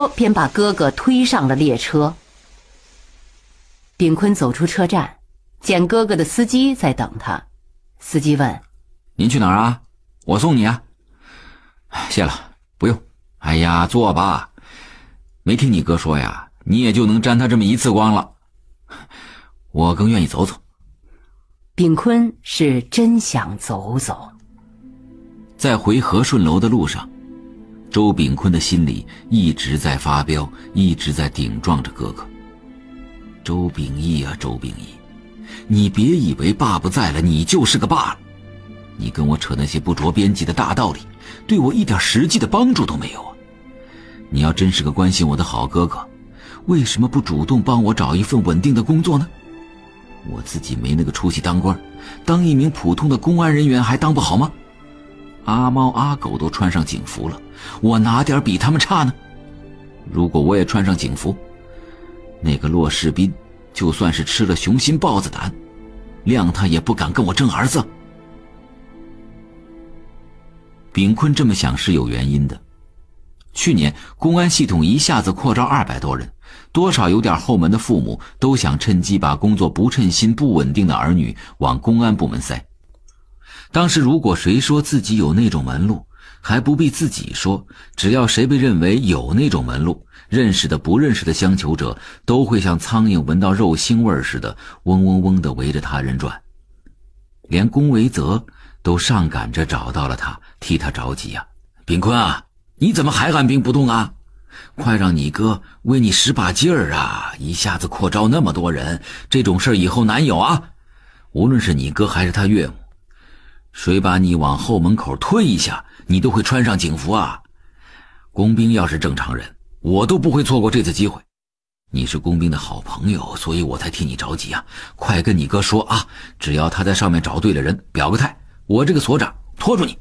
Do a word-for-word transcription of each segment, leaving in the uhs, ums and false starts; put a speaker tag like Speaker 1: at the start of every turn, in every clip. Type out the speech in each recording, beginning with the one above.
Speaker 1: 便把哥哥推上了列车。炳坤走出车站，见哥哥的司机在等他。司机问：
Speaker 2: 您去哪儿啊？我送你啊。谢了，不用。哎呀，坐吧。没听你哥说呀，你也就能沾他这么一次光了。我更愿意走走。
Speaker 1: 炳坤是真想走走。
Speaker 2: 在回和顺楼的路上，周炳坤的心里一直在发飙，一直在顶撞着哥哥。周秉义啊，周秉义，你别以为爸不在了，你就是个爸了。你跟我扯那些不着边际的大道理，对我一点实际的帮助都没有啊！你要真是个关心我的好哥哥，为什么不主动帮我找一份稳定的工作呢？我自己没那个出息当官，当一名普通的公安人员还当不好吗？阿猫阿狗都穿上警服了，我哪点比他们差呢？如果我也穿上警服，那个骆世斌就算是吃了雄心豹子胆，谅他也不敢跟我争儿子。炳坤这么想是有原因的。去年公安系统一下子扩招二百多人，多少有点后门的父母都想趁机把工作不称心不稳定的儿女往公安部门塞。当时如果谁说自己有那种门路，还不必自己说，只要谁被认为有那种门路，认识的不认识的相求者都会像苍蝇闻到肉腥味似的嗡嗡嗡地围着他人转。连龚维泽都上赶着找到了他，替他着急啊。炳坤啊，你怎么还按兵不动啊？快让你哥为你使把劲儿啊，一下子扩招那么多人，这种事以后难有啊。无论是你哥还是他岳母，谁把你往后门口推一下，你都会穿上警服啊。工兵要是正常人，我都不会错过这次机会。你是工兵的好朋友，所以我才替你着急啊。快跟你哥说啊，只要他在上面找对了人，表个态，我这个所长拖住你。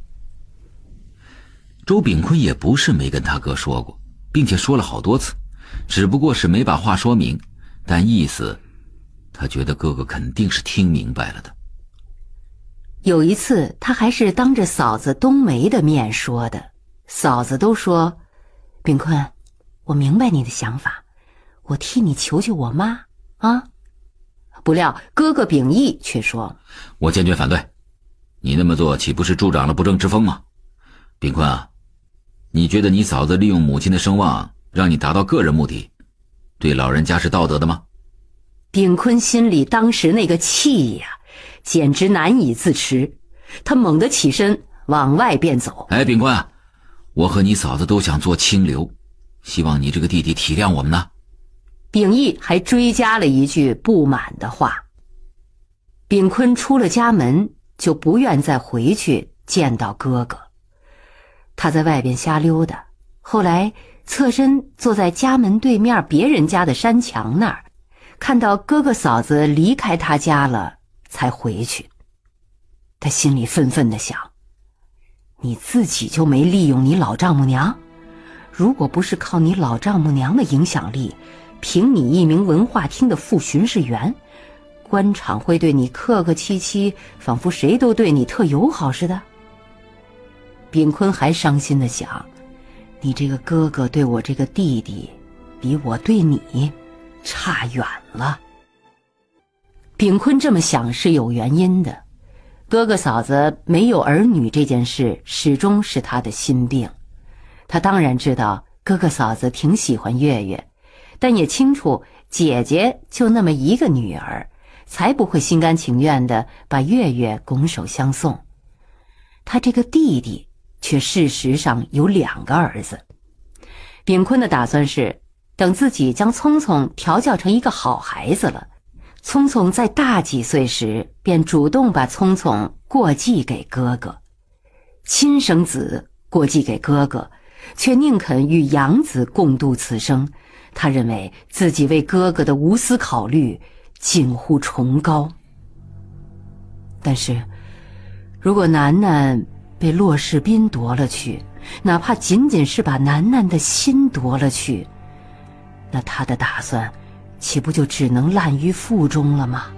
Speaker 2: 周炳坤也不是没跟他哥说过，并且说了好多次，只不过是没把话说明，但意思他觉得哥哥肯定是听明白了的。
Speaker 1: 有一次他还是当着嫂子冬梅的面说的，嫂子都说：炳坤，我明白你的想法，我替你求求我妈啊。不料哥哥秉义却说：
Speaker 2: 我坚决反对，你那么做岂不是助长了不正之风吗？炳坤啊，你觉得你嫂子利用母亲的声望让你达到个人目的，对老人家是道德的吗？
Speaker 1: 炳坤心里当时那个气呀，简直难以自持，他猛地起身往外便走。
Speaker 2: 哎，炳坤啊，我和你嫂子都想做清流，希望你这个弟弟体谅我们呢。
Speaker 1: 秉义还追加了一句不满的话。炳坤出了家门，就不愿再回去见到哥哥。他在外边瞎溜达，后来侧身坐在家门对面别人家的山墙那儿，看到哥哥嫂子离开他家了，才回去。他心里愤愤地想，你自己就没利用你老丈母娘？如果不是靠你老丈母娘的影响力，凭你一名文化厅的副巡视员，官场会对你客客气气，仿佛谁都对你特友好似的。炳坤还伤心地想，你这个哥哥对我这个弟弟，比我对你差远了。炳坤这么想是有原因的，哥哥嫂子没有儿女这件事始终是他的心病。他当然知道哥哥嫂子挺喜欢月月，但也清楚姐姐就那么一个女儿，才不会心甘情愿地把月月拱手相送。他这个弟弟却事实上有两个儿子。炳坤的打算是，等自己将聪聪调教成一个好孩子了，聪聪在大几岁时便主动把聪聪过继给哥哥。亲生子过继给哥哥，却宁肯与养子共度此生，他认为自己为哥哥的无私考虑近乎崇高。但是如果楠楠被骆世斌夺了去，哪怕仅仅是把楠楠的心夺了去，那他的打算岂不就只能烂于腹中了吗？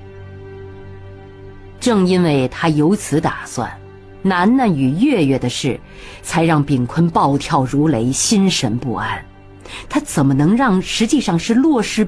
Speaker 1: 正因为他有此打算，楠楠与月月的事才让炳坤暴跳如雷，心神不安。 他怎么能让实际上是落实